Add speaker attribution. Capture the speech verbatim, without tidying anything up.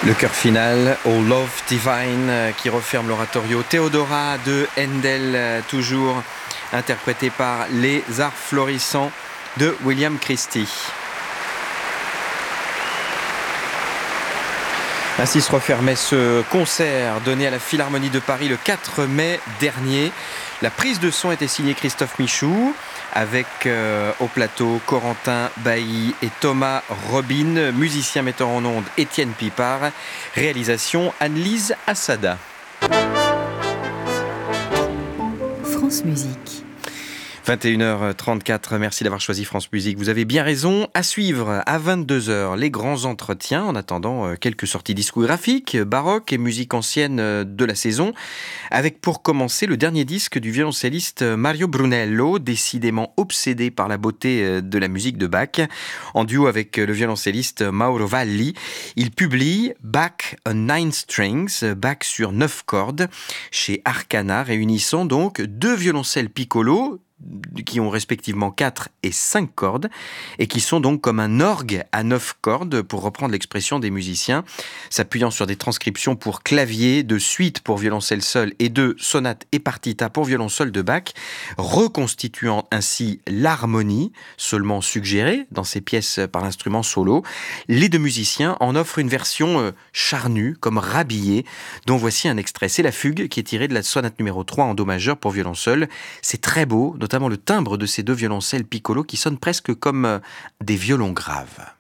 Speaker 1: Le chœur final, O Love Divine, qui referme l'oratorio Théodora de Handel, toujours interprété par Les Arts Florissants de William Christie. Ainsi se refermait ce concert donné à la Philharmonie de Paris le quatre mai dernier. La prise de son était signée Christophe Michou, avec euh, au plateau Corentin Bailly et Thomas Robin, musicien metteur en ondes Étienne Pipard, réalisation Anne-Lise Assada.
Speaker 2: France Musique.
Speaker 1: vingt et une heures trente-quatre, merci d'avoir choisi France Musique. Vous avez bien raison. À suivre à vingt-deux heures, les grands entretiens. En attendant, quelques sorties discographiques, baroques et musique ancienne de la saison. Avec pour commencer le dernier disque du violoncelliste Mario Brunello, décidément obsédé par la beauté de la musique de Bach. En duo avec le violoncelliste Mauro Valli, il publie Bach on Nine Strings, Bach sur neuf cordes, chez Arcana, réunissant donc deux violoncelles piccolo, qui ont respectivement quatre et cinq cordes, et qui sont donc comme un orgue à neuf cordes, pour reprendre l'expression des musiciens, s'appuyant sur des transcriptions pour clavier, de suites pour violoncelle seul et de sonates et partita pour violon seul de Bach, reconstituant ainsi l'harmonie, seulement suggérée dans ces pièces par l'instrument solo. Les deux musiciens en offrent une version charnue, comme rhabillée, dont voici un extrait. C'est la fugue qui est tirée de la sonate numéro trois en do majeur pour violon seul. C'est très beau, notamment le timbre de ces deux violoncelles piccolo qui sonnent presque comme des violons graves.